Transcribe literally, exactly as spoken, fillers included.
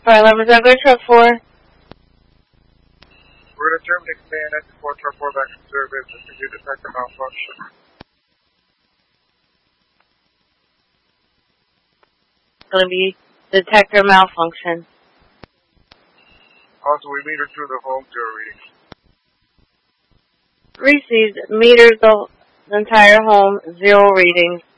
Fire alarm is over, truck four. We're going to terminate command at four, truck four back in service. This is your detector malfunction. It's going to be detector malfunction. Also, we meter through the home zero readings. Received. Meters the entire home, zero readings.